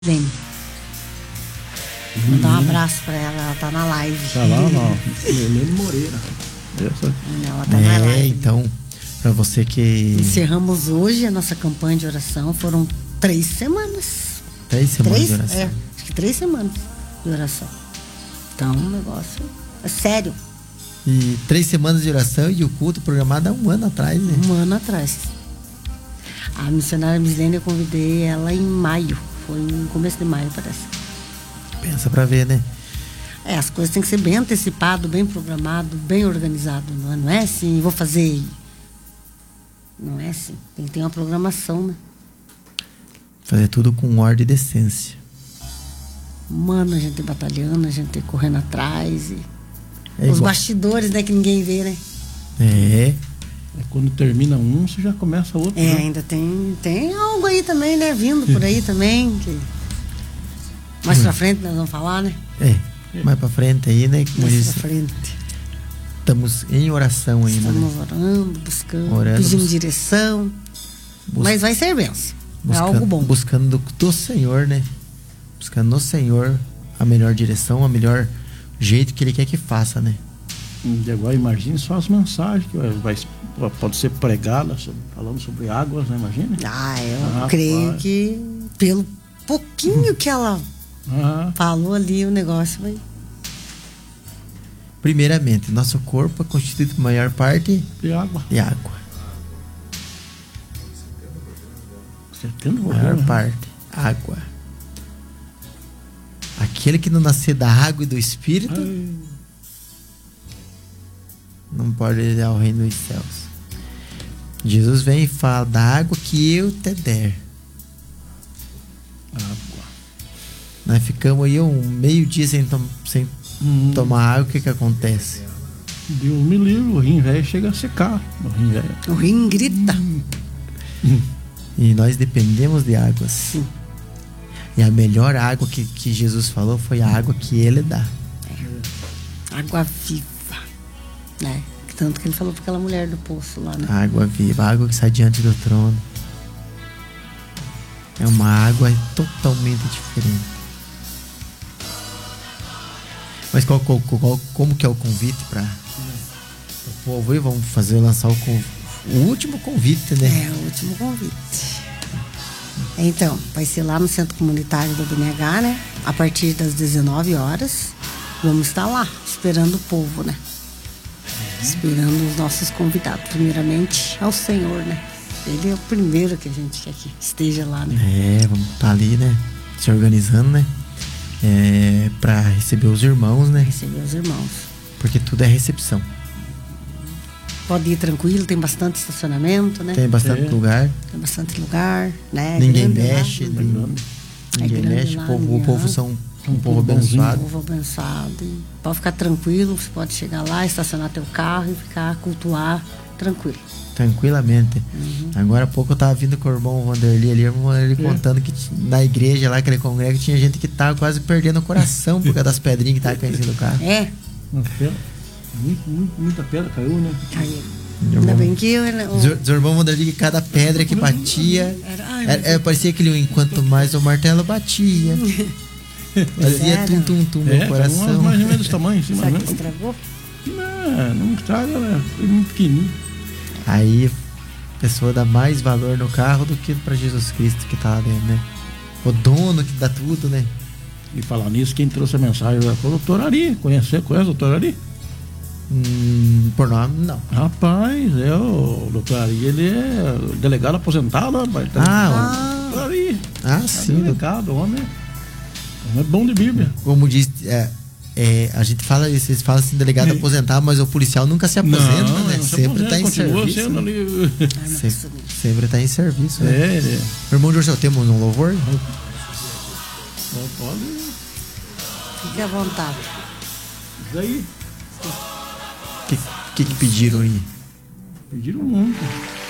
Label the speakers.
Speaker 1: Vem. Mandar um abraço pra ela tá na live.
Speaker 2: Tá lá, ó. Helene Moreira.
Speaker 1: Ela tá na live.
Speaker 3: Então, pra você que...
Speaker 1: Encerramos hoje a nossa campanha de oração. Foram 3 semanas.
Speaker 3: 3 semanas de oração.
Speaker 1: Acho que 3 semanas de oração. Então, o negócio é sério.
Speaker 3: E 3 semanas de oração e o culto programado há 1 ano atrás, né?
Speaker 1: 1 ano atrás. A missionária Mislene, eu convidei ela em maio. Foi no começo de maio, parece.
Speaker 3: Pensa pra ver, né?
Speaker 1: As coisas têm que ser bem antecipado, bem programado, bem organizado. Não é assim, vou fazer. Não é assim. Tem que ter uma programação, né?
Speaker 3: Fazer tudo com ordem e decência.
Speaker 1: Mano, a gente batalhando, a gente correndo atrás.
Speaker 3: É
Speaker 1: os
Speaker 3: igual.
Speaker 1: bastidores, né, que ninguém vê, né?
Speaker 2: Quando termina um, você já começa outro. Né?
Speaker 1: Ainda tem algo aí também, né? Vindo por aí também. Que... Mais pra frente nós vamos falar, né?
Speaker 3: Mais pra frente aí, né? Como
Speaker 1: Mais
Speaker 3: disse,
Speaker 1: pra frente.
Speaker 3: estamos em oração ainda.
Speaker 1: Estamos
Speaker 3: né?
Speaker 1: orando, buscando, pedindo direção. Mas vai ser bênção. É algo bom.
Speaker 3: Buscando do Senhor, né? Buscando no Senhor a melhor direção, a melhor jeito que Ele quer que faça, né?
Speaker 2: E agora imagine só as mensagens que pode ser pregadas, falando sobre águas, né? Imagine.
Speaker 1: Eu creio que pelo pouquinho que ela falou ali, o negócio vai...
Speaker 3: Primeiramente, nosso corpo é constituído por maior parte
Speaker 2: de água. 70%.
Speaker 3: Maior parte, água. Aquele que não nascer da água e do Espírito não pode ir ao reino dos céus. Jesus vem e fala da água que eu te der.
Speaker 2: Água.
Speaker 3: Nós ficamos aí meio dia sem tomar água. O que acontece?
Speaker 2: Deus me livre, o rim velho chega a secar.
Speaker 1: O rim grita.
Speaker 3: E nós dependemos de águas.
Speaker 1: Sim.
Speaker 3: E a melhor água que Jesus falou foi a água que Ele dá.
Speaker 1: Água viva, né? Tanto que Ele falou para aquela mulher do poço lá, né?
Speaker 3: Água viva, água que sai diante do trono. É uma água totalmente diferente. Mas como que é o convite para o povo? E vamos lançar o último convite, né?
Speaker 1: O último convite. Então, vai ser lá no Centro Comunitário do BNH, né? A partir das 19 horas. Vamos estar lá, esperando o povo, né? Esperando os nossos convidados. Primeiramente, ao Senhor, né? Ele é o primeiro que a gente quer que esteja lá, né?
Speaker 3: Vamos estar ali, né? Se organizando, né? Para receber os irmãos, né?
Speaker 1: Receber os irmãos.
Speaker 3: Porque tudo é recepção.
Speaker 1: Pode ir tranquilo, tem bastante estacionamento, né?
Speaker 3: Tem bastante lugar.
Speaker 1: Tem bastante lugar, né?
Speaker 3: Ninguém mexe.
Speaker 1: Ninguém
Speaker 3: mexe. O povo são um povo abençoado.
Speaker 1: Um povo abençoado. E pode ficar tranquilo, você pode chegar lá, estacionar teu carro e ficar, cultuar tranquilo.
Speaker 3: Tranquilamente. Agora há pouco eu tava vindo com o irmão Vanderlei ali, ele contando que na igreja lá que ele congrega tinha gente que tava quase perdendo o coração por causa das pedrinhas que tava caindo do carro.
Speaker 2: Muita pedra caiu, né?
Speaker 1: Caiu. Ainda bem que
Speaker 3: os irmãos Vanderlei, que cada pedra que batia parecia que ele, enquanto mais o martelo batia, fazia tum-tum-tum no coração.
Speaker 2: Mais ou menos do tamanho, assim,
Speaker 1: será que estragou?
Speaker 2: Não estraga, né? Foi muito pequenininho.
Speaker 3: Aí a pessoa dá mais valor no carro do que para Jesus Cristo que tá lá dentro, né? O dono que dá tudo, né?
Speaker 2: E falar nisso, quem trouxe a mensagem foi o doutor Ari. Conhece o doutor Ari?
Speaker 3: Por nome, não.
Speaker 2: Rapaz, o doutor Ari, ele é delegado aposentado, rapaz. Doutor Ari.
Speaker 3: Sim.
Speaker 2: Delegado, homem é bom de Bíblia.
Speaker 3: Como diz, a gente fala isso, vocês falam assim, delegado aposentado, mas o policial nunca se aposenta, né? Sempre está em serviço. Sempre está em serviço. Né? Irmão Jorge, temos um louvor?
Speaker 2: Pode.
Speaker 1: Fique à vontade.
Speaker 2: Isso aí.
Speaker 3: O que pediram aí?
Speaker 2: Pediram muito.